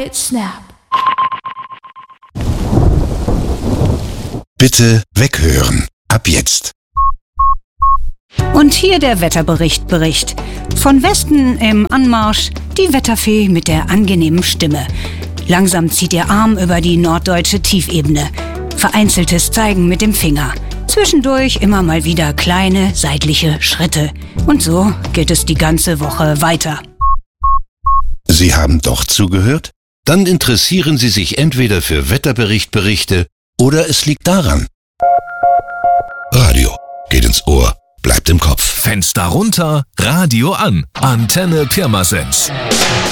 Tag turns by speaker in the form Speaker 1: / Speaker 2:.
Speaker 1: it snap.
Speaker 2: Bitte weghören. Ab jetzt.
Speaker 3: Und hier der Wetterbericht. Von Westen im Anmarsch die Wetterfee mit der angenehmen Stimme. Langsam zieht ihr Arm über die norddeutsche Tiefebene. Vereinzeltes Zeigen mit dem Finger. Zwischendurch immer mal wieder kleine seitliche Schritte. Und so geht es die ganze Woche weiter.
Speaker 2: Sie haben doch zugehört? Dann interessieren Sie sich entweder für Wetterberichte oder es liegt daran. Radio geht ins Ohr, bleibt im Kopf.
Speaker 4: Fenster runter, Radio an. Antenne Pirmasens.